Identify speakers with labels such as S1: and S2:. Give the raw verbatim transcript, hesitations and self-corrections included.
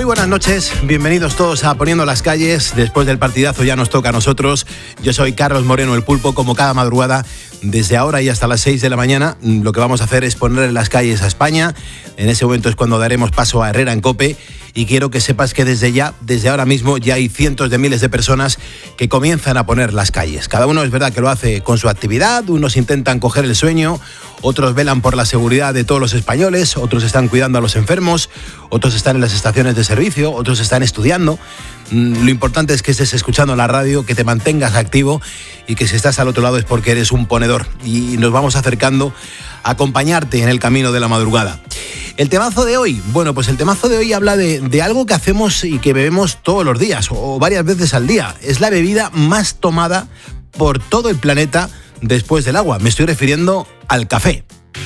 S1: buenas noches, bienvenidos todos a Poniendo las Calles. Después del partidazo ya nos toca a nosotros. Yo soy Carlos Moreno, el Pulpo, como cada madrugada, desde ahora y hasta las seis de la mañana. Lo que vamos a hacer es poner en las calles a España. En ese momento es cuando daremos paso a Herrera en COPE. Y quiero que sepas que desde ya, desde ahora mismo, ya hay cientos de miles de personas que comienzan a poner las calles. Cada uno es verdad que lo hace con su actividad, unos intentan coger el sueño, otros velan por la seguridad de todos los españoles, otros están cuidando a los enfermos, otros están en las estaciones de servicio, otros están estudiando. Lo importante es que estés escuchando la radio, que te mantengas activo y que si estás al otro lado es porque eres un ponedor. Y nos vamos acercando a acompañarte en el camino de la madrugada. El temazo de hoy, bueno, pues el temazo de hoy habla de, de algo que hacemos y que bebemos todos los días o varias veces al día. Es la bebida más tomada por todo el planeta después del agua. Me estoy refiriendo al café.